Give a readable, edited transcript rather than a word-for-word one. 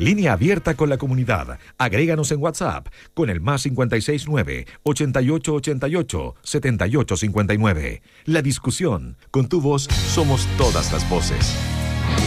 Línea abierta con la comunidad. Agréganos en WhatsApp con el +569 8888 7859. La discusión. Con tu voz somos todas las voces.